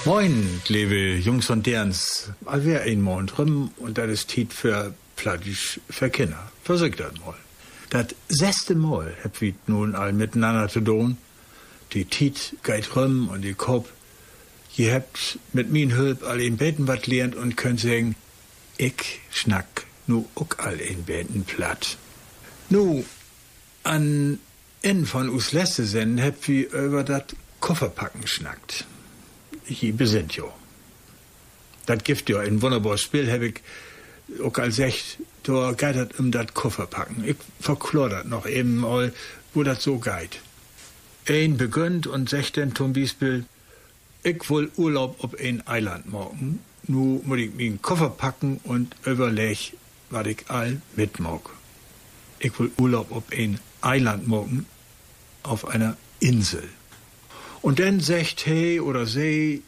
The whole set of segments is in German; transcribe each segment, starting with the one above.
Moin, liebe Jungs und Derns. All wär ein Mond rum und das ist Tiet für Plattisch für Kinder. Versucht das mal. Das 6. Mal habt wir nun all miteinander zu tun. Die Tiet geht rum und die Kopf. Ihr habt mit min Hilp all in Beten wat lernt und könnt sagen, ich schnack nu ook all in Beten platt. Nu, an Ende von us letzte Senden habt wir über das Kofferpacken schnackt. Hier besinnt jo. Das gibt ja ein wunderbares Spiel, hab ich auch als echt, da geht das das Kofferpacken. Ich verklor das noch eben mal, wo das so geht. Ein beginnt und sagt dann zum Beispiel, ich will Urlaub auf ein Eiland morgen. Nu muss ich meinen Koffer packen und überleg, was ich all mitmog. Ich will Urlaub auf ein Eiland morgen, auf einer Insel. Und dann sagt he oder sie,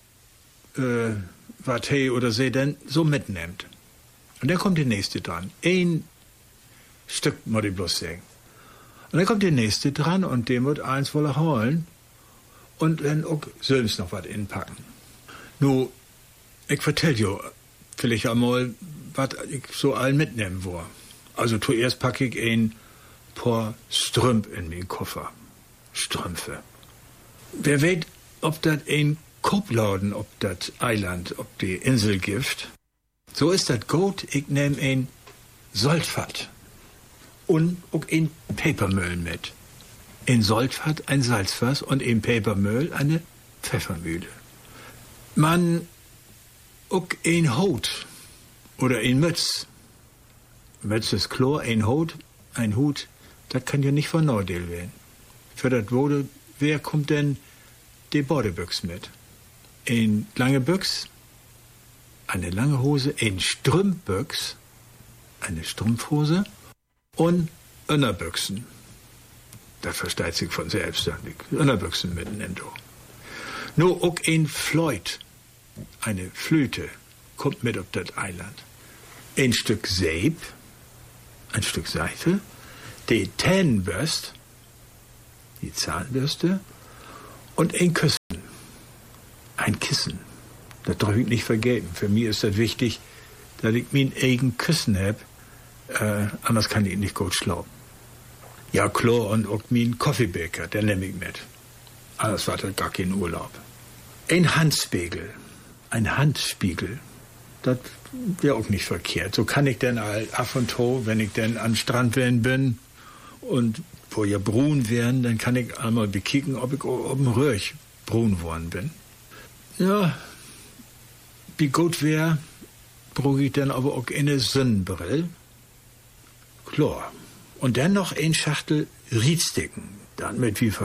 was he oder sie denn so mitnimmt. Und dann kommt der nächste dran. Ein Stück muss ich bloß sagen. Und dann kommt der nächste dran und der wird eins wohl holen und dann auch selbst noch was inpacken. Nu, ich vertell jo vielleicht einmal, was ich so all mitnehmen will. Also zuerst packe ich ein paar Strümp in den Koffer. Strümpfe. Wer weiß, ob das ein Kopladen, ob das Eiland, ob die Insel gibt. So ist das gut. Ich nehme ein Salzfat und auch ein Papermüll mit. Ein Salzfat, ein Salzfass und ein Papermüll, eine Pfeffermühle. Man auch ein Hut oder ein Mütz. Mütz ist klar, ein Hut, das kann ja nicht von Nordel werden. Für das wurde, wer kommt denn die Bordebüchs mit? Ein lange Büchs, eine lange Hose, ein Strümpbüchs, eine Strumpfhose und Innerbüchsen. Das versteht sich von selbst, dass ich Innerbüchsen mitnehmen. Nur auch ein Fleut, eine Flöte, kommt mit auf das Eiland. Ein Stück Seib, ein Stück Seife, die Zähnbürste, die Zahnbürste und ein Kissen. Ein Kissen. Das darf ich nicht vergeben. Für mich ist das wichtig, dass ich mein eigen Kissen hab. Anders kann ich nicht gut schlafen. Ja, klar, und auch mein Kaffeebecher, den nehme ich mit. Anders war das gar kein Urlaub. Ein Handspiegel. Ein Handspiegel. Das wäre auch nicht verkehrt. So kann ich dann ab und zu, wenn ich dann am Strand bin und wo ja brun werden, dann kann ich einmal bekicken, ob ich auf dem Röhrch brun worden bin. Ja, wie gut wäre, brauche ich dann aber auch eine Sonnenbrille. Klar. Und dann noch ein Schachtel Riedsticken. Damit wie